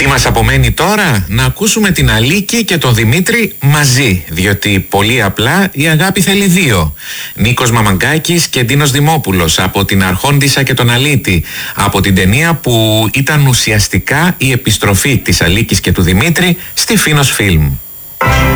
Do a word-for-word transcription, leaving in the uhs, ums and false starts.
μας απομένει τώρα? Να ακούσουμε την Αλίκη και τον Δημήτρη μαζί, διότι πολύ απλά η αγάπη θέλει δύο. Νίκος Μαμαγκάκης και Ντίνος Δημόπουλος από την Αρχόντισσα και τον Αλίτη, από την ταινία που ήταν ουσιαστικά η επιστροφή της Αλίκης και του Δημήτρη στη Φίνος Φιλμ.